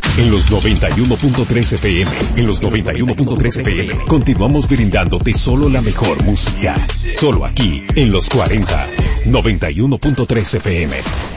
En los 91.3 FM, en los 91.3 FM, continuamos brindándote solo la mejor música. Solo aquí, en los 40, 91.3 FM.